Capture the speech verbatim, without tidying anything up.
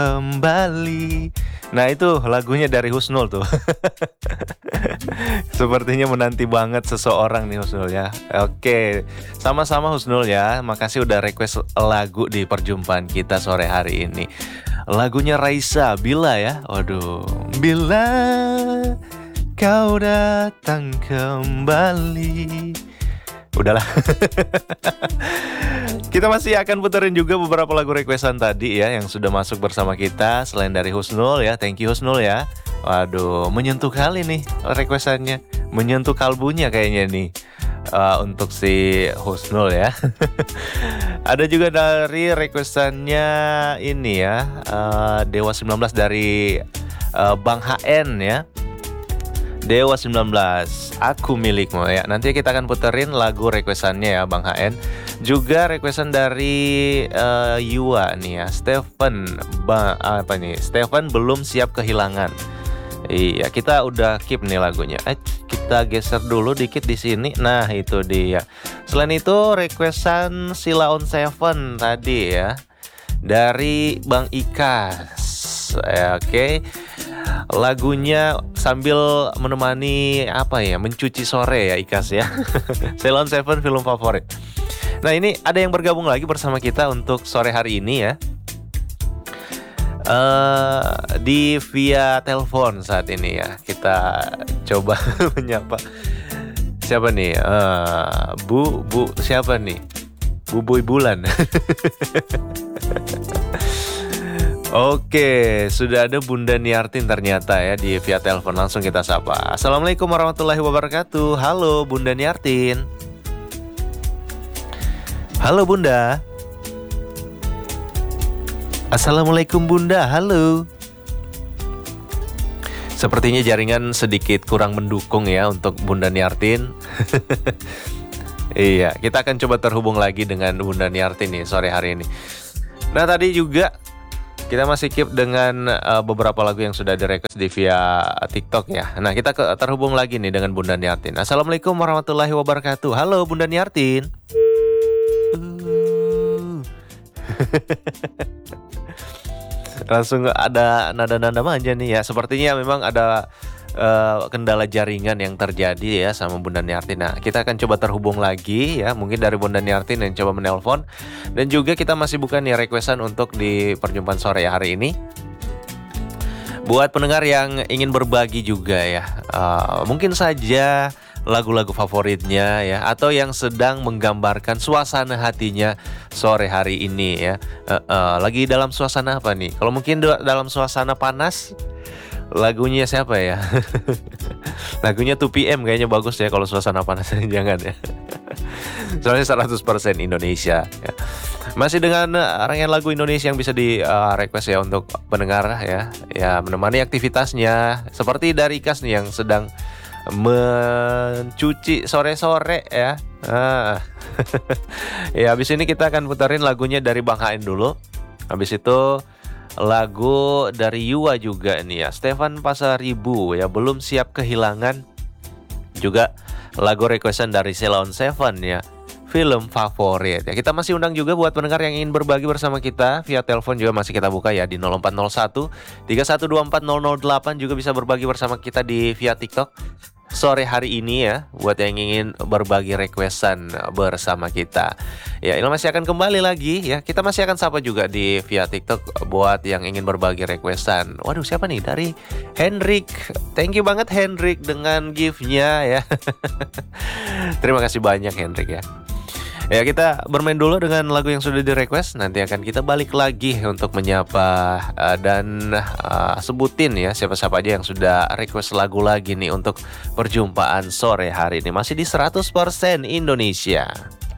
kembali. Nah itu lagunya dari Husnul tuh. Sepertinya menanti banget seseorang nih Husnul ya. Oke, sama-sama Husnul ya. Makasih udah request lagu di perjumpaan kita sore hari ini. Lagunya Raisa, Bila ya. Waduh, bila kau datang kembali. Udahlah. Kita masih akan puterin juga beberapa lagu requestan tadi ya yang sudah masuk bersama kita. Selain dari Husnul ya, thank you Husnul ya. Waduh, menyentuh kali nih requestannya, menyentuh kalbunya kayaknya nih uh, untuk si Husnul ya. Ada juga dari requestannya ini ya, uh, Dewa sembilan belas dari uh, Bang H N ya. Dewa sembilan belas, aku milikmu ya. Nanti kita akan puterin lagu requestannya ya Bang H N. Juga requestan dari uh, Yua nih ya, Stephen ba, apa nih? Stephen belum siap kehilangan. Iya, kita udah keep nih lagunya. Eh, kita geser dulu dikit di sini. Nah, itu dia. Selain itu requestan Sila on Seven tadi ya. Dari Bang Ikas. Ya, oke. Okay. Lagunya sambil menemani apa ya, mencuci sore ya Ikas ya. Ceylon Seven film favorit. Nah ini ada yang bergabung lagi bersama kita untuk sore hari ini ya, uh, di via telepon saat ini ya. Kita coba menyapa. Siapa nih? Uh, Bu, Bu siapa nih? Bu Boy Bulan. Oke, sudah ada Bunda Niartin ternyata ya di via telepon. Langsung kita sapa. Assalamualaikum warahmatullahi wabarakatuh. Halo Bunda Niartin. Halo Bunda. Assalamualaikum Bunda, halo. Sepertinya jaringan sedikit kurang mendukung ya untuk Bunda Niartin. Iya, kita akan coba terhubung lagi dengan Bunda Niartin nih sore hari ini. Nah tadi juga kita masih keep dengan uh, beberapa lagu yang sudah di-request di via TikTok ya. Nah kita ke, terhubung lagi nih dengan Bunda Niartin. Assalamualaikum warahmatullahi wabarakatuh. Halo Bunda Niartin. Uh. Langsung ada nada-nada manja nih ya. Sepertinya memang ada uh, kendala jaringan yang terjadi ya sama Bunda Niartin. Nah kita akan coba terhubung lagi ya. Mungkin dari Bunda Niartin yang coba menelpon. Dan juga kita masih buka nih requestan untuk di perjumpaan sore hari ini. Buat pendengar yang ingin berbagi juga ya, uh, mungkin saja lagu-lagu favoritnya ya, atau yang sedang menggambarkan suasana hatinya sore hari ini ya. uh, uh, Lagi dalam suasana apa nih? Kalau mungkin dalam suasana panas, lagunya siapa ya? Lagunya two P M kayaknya bagus ya kalau suasana panas. Jangan ya. Soalnya seratus persen Indonesia ya. Masih dengan rangkaian lagu Indonesia yang bisa di uh, request ya untuk pendengar ya. Ya menemani aktivitasnya. Seperti dari Ikas nih yang sedang mencuci sore-sore ya. Ah. Ya habis ini kita akan putarin lagunya dari Bang H N dulu. Habis itu lagu dari Yua juga nih ya, Stefan Pasaribu ya, belum siap kehilangan. Juga lagu requestan dari Ceylon Seven ya, film favorit ya. Kita masih undang juga buat pendengar yang ingin berbagi bersama kita via telepon juga masih kita buka ya di nol empat nol satu tiga satu dua empat nol nol delapan. Juga bisa berbagi bersama kita di via TikTok sore hari ini ya, buat yang ingin berbagi requestan bersama kita. Ya, ini masih akan kembali lagi ya. Kita masih akan sapa juga di via TikTok buat yang ingin berbagi requestan. Waduh, siapa nih? Dari Hendrik. Thank you banget Hendrik dengan gift-nya ya. Terima kasih banyak Hendrik ya. Ya, kita bermain dulu dengan lagu yang sudah di-request. Nanti akan kita balik lagi untuk menyapa uh, dan uh, sebutin ya siapa-siapa aja yang sudah request lagu lagi nih untuk perjumpaan sore hari ini. Masih di seratus persen Indonesia.